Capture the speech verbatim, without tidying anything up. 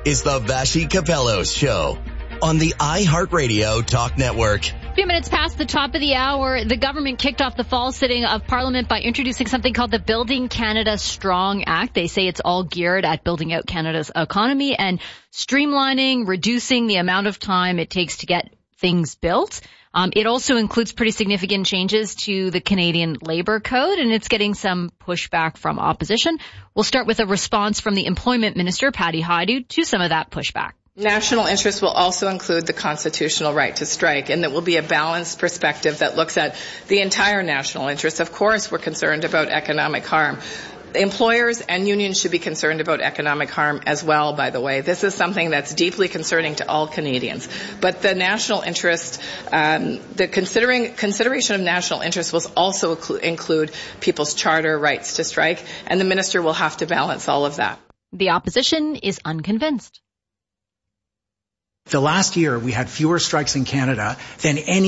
is the Vassy Capellos Show on the iHeartRadio Talk Network. A few minutes past the top of the hour, the government kicked off the fall sitting of Parliament by introducing something called the Building Canada Strong Act. They say it's all geared at building out Canada's economy and streamlining, reducing the amount of time it takes to get things built. Um, it also includes pretty significant changes to the Canadian Labour Code, and it's getting some pushback from opposition. We'll start with a response from the Employment Minister, Patty Hajdu, to some of that pushback. National interest will also include the constitutional right to strike, and it will be a balanced perspective that looks at the entire national interest. Of course, we're concerned about economic harm. Employers and unions should be concerned about economic harm as well, by the way. This is something that's deeply concerning to all Canadians. But the national interest, um, the considering consideration of national interest will also inclu- include people's charter rights to strike, and the minister will have to balance all of that. The opposition is unconvinced. The last year, we had fewer strikes in Canada than any